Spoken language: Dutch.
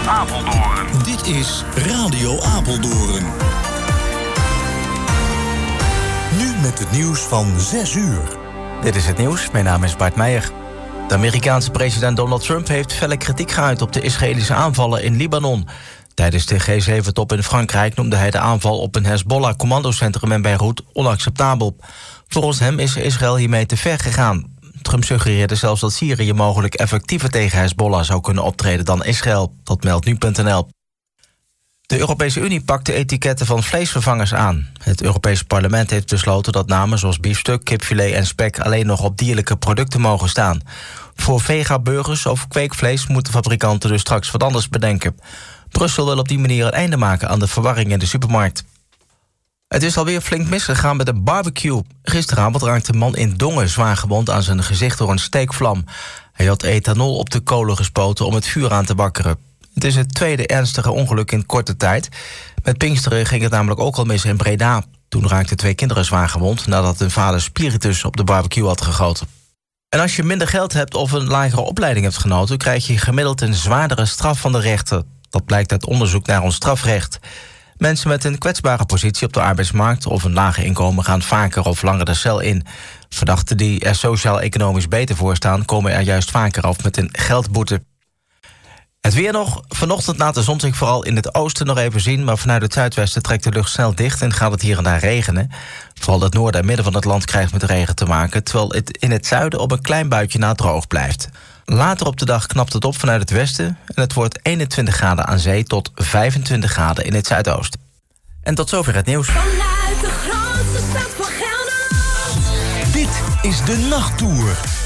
Apeldoorn. Dit is Radio Apeldoorn. Nu met het nieuws van 6 uur. Dit is het nieuws, mijn naam is Bart Meijer. De Amerikaanse president Donald Trump heeft felle kritiek geuit op de Israëlische aanvallen in Libanon. Tijdens de G7-top in Frankrijk noemde hij de aanval op een Hezbollah-commandocentrum in Beirut onacceptabel. Volgens hem is Israël hiermee te ver gegaan. Trump suggereerde zelfs dat Syrië mogelijk effectiever tegen Hezbollah zou kunnen optreden dan Israël. Dat meldt nu.nl. De Europese Unie pakt de etiketten van vleesvervangers aan. Het Europese parlement heeft besloten dat namen zoals biefstuk, kipfilet en spek alleen nog op dierlijke producten mogen staan. Voor vegaburgers of kweekvlees moeten fabrikanten dus straks wat anders bedenken. Brussel wil op die manier een einde maken aan de verwarring in de supermarkt. Het is alweer flink misgegaan met een barbecue. Gisteravond raakte een man in Dongen zwaar gewond aan zijn gezicht door een steekvlam. Hij had ethanol op de kolen gespoten om het vuur aan te wakkeren. Het is het tweede ernstige ongeluk in korte tijd. Met Pinksteren ging het namelijk ook al mis in Breda. Toen raakten 2 kinderen zwaar gewond nadat hun vader spiritus op de barbecue had gegoten. En als je minder geld hebt of een lagere opleiding hebt genoten, krijg je gemiddeld een zwaardere straf van de rechter. Dat blijkt uit onderzoek naar ons strafrecht. Mensen met een kwetsbare positie op de arbeidsmarkt of een lage inkomen gaan vaker of langer de cel in. Verdachten die er sociaal-economisch beter voor staan, komen er juist vaker af met een geldboete. Het weer nog. Vanochtend laat de zon zich vooral in het oosten nog even zien, maar vanuit het zuidwesten trekt de lucht snel dicht en gaat het hier en daar regenen. Vooral het noorden en midden van het land krijgt met regen te maken, terwijl het in het zuiden op een klein buitje na droog blijft. Later op de dag knapt het op vanuit het westen en het wordt 21 graden aan zee tot 25 graden in het zuidoosten. En tot zover het nieuws. Vanuit de grootste stad van Gelderland. Dit is de Nachttour.